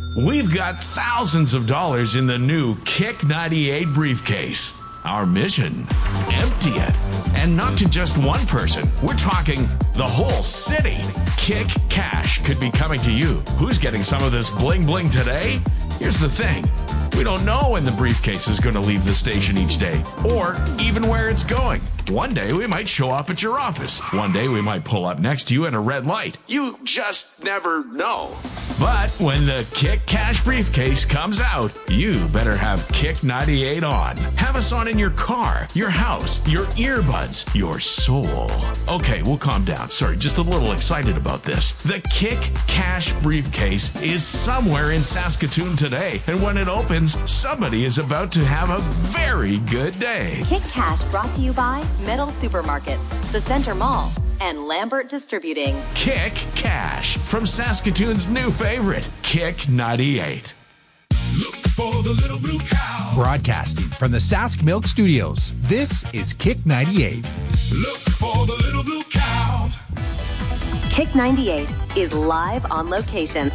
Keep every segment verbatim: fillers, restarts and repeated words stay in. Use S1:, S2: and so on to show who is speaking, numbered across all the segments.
S1: We've got thousands of dollars in the new Kick ninety-eight briefcase. Our mission, empty it. And not to just one person. We're talking the whole city. Kick Cash could be coming to you. Who's getting some of this bling bling today? Here's the thing. We don't know when the briefcase is going to leave the station each day, or even where it's going. One day we might show up at your office. One day we might pull up next to you in a red light. You just never know. But when the Kick Cash briefcase comes out, you better have Kick ninety-eight on. Have us on in your car, your house, your earbuds, your soul. Okay, we'll calm down. Sorry, just a little excited about this. The Kick Cash briefcase is somewhere in Saskatoon today. And when it opens, somebody is about to have a very good day.
S2: Kick Cash brought to you by Metal Supermarkets, the Center Mall, and Lambert Distributing.
S1: Kick Cash from Saskatoon's new favorite, Kick ninety-eight.
S3: Look for the little blue cow.
S4: Broadcasting from the Sask Milk Studios, this is Kick ninety-eight.
S3: Look for the little blue cow.
S2: Kick ninety-eight is live on location.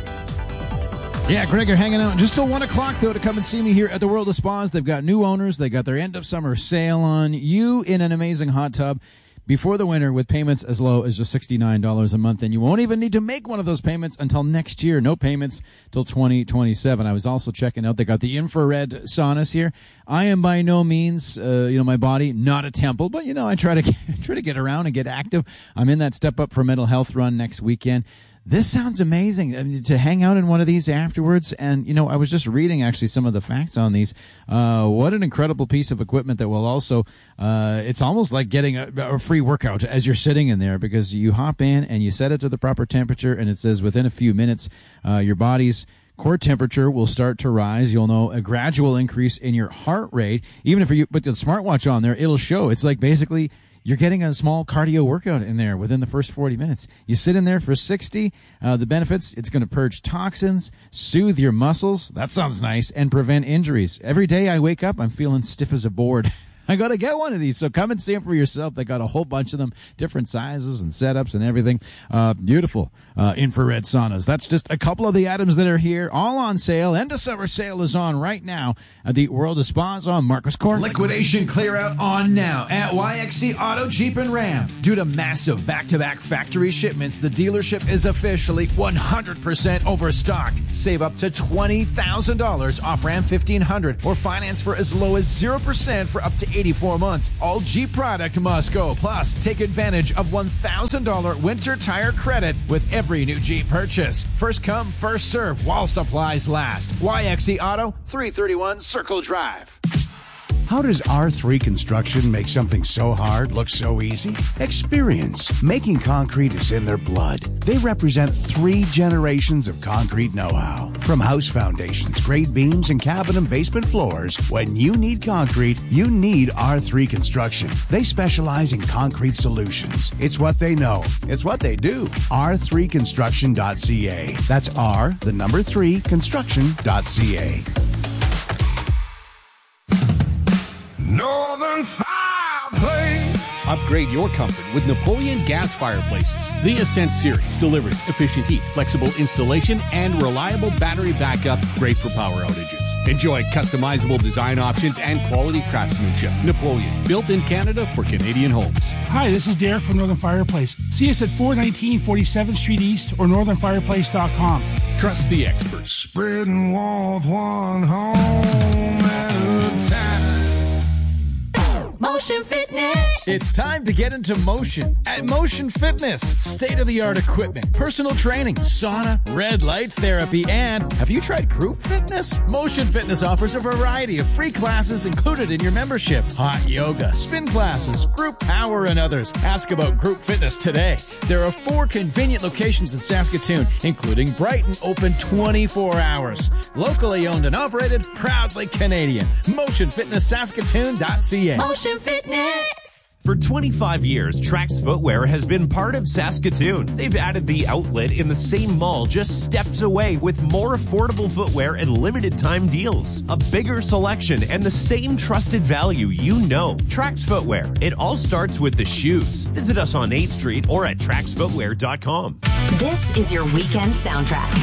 S5: Yeah, Gregor hanging out just till one o'clock, though, to come and see me here at the World of Spas. They've got new owners. They got their end-of-summer sale on. You in an amazing hot tub before the winter with payments as low as just sixty-nine dollars a month. And you won't even need to make one of those payments until next year. No payments till twenty twenty-seven. I was also checking out. They got the infrared saunas here. I am by no means, uh, you know, my body, not a temple, but, you know, I try to get, try to get around and get active. I'm in that Step Up for Mental Health run next weekend. This sounds amazing. I mean, to hang out in one of these afterwards. And, you know, I was just reading actually some of the facts on these. Uh, what an incredible piece of equipment that will also, uh, it's almost like getting a, a free workout as you're sitting in there, because you hop in and you set it to the proper temperature, and it says within a few minutes, uh, your body's core temperature will start to rise. You'll know a gradual increase in your heart rate. Even if you put the smartwatch on there, it'll show. It's like basically you're getting a small cardio workout in there within the first forty minutes. You sit in there for sixty. Uh, the benefits, it's going to purge toxins, soothe your muscles. That sounds nice. And prevent injuries. Every day I wake up, I'm feeling stiff as a board. I got to get one of these, so come and see them for yourself. They got a whole bunch of them, different sizes and setups and everything. Uh, beautiful uh, infrared saunas. That's just a couple of the items that are here, all on sale. End of summer sale is on right now at the World of Spas on Marcus Court.
S4: Liquidation clear out on now at Y X C Auto Jeep and Ram. Due to massive back-to-back factory shipments, the dealership is officially one hundred percent overstocked. Save up to twenty thousand dollars off Ram fifteen hundred or finance for as low as zero percent for up to eighty-four months. All Jeep product must go. Plus, take advantage of one thousand dollars winter tire credit with every new Jeep purchase. First come, first serve while supplies last. Y X C Auto, three thirty-one Circle Drive.
S6: How does R three Construction make something so hard look so easy? Experience. Making concrete is in their blood. They represent three generations of concrete know-how. From house foundations, grade beams, and cabin and basement floors, when you need concrete, you need R three Construction. They specialize in concrete solutions. It's what they know. It's what they do. R three construction dot C A. That's R, the number three, construction dot C A.
S3: Northern Fireplace.
S7: Upgrade your comfort with Napoleon gas fireplaces. The Ascent series delivers efficient heat, flexible installation, and reliable battery backup, great for power outages. Enjoy customizable design options and quality craftsmanship. Napoleon, built in Canada for Canadian homes.
S8: Hi, this is Derek from Northern Fireplace. See us at four nineteen forty-seventh Street East or northern fireplace dot com.
S7: Trust the experts.
S3: Spreading warmth one home at a time.
S9: Motion Fitness.
S5: It's time to get into motion at Motion Fitness. State-of-the-art equipment, personal training, sauna, red light therapy, and have you tried group fitness? Motion Fitness offers a variety of free classes included in your membership. Hot yoga, spin classes, group power, and others. Ask about group fitness today. There are four convenient locations in Saskatoon, including Brighton, open twenty-four hours. Locally owned and operated, proudly Canadian. motion fitness saskatoon dot C A.
S9: Motion Fitness.
S10: For twenty-five years, Trax Footwear has been part of Saskatoon. They've added the outlet in the same mall just steps away with more affordable footwear and limited time deals. A bigger selection and the same trusted value you know. Trax Footwear. It all starts with the shoes. Visit us on eighth Street or at trax footwear dot com.
S2: This is your weekend soundtrack.